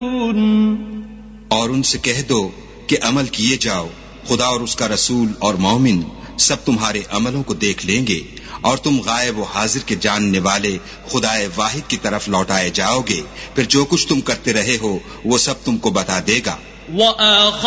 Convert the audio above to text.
और उनसे कह दो कि अमल किए जाओ, खुदा और उसका रसूल और मोमिन सब तुम्हारे अमलों को देख लेंगे और तुम गायब व हाजिर के जानने वाले खुदाए वाहिद की तरफ लौटाए जाओगे। फिर जो कुछ तुम करते रहे हो वो सब तुमको बता देगा।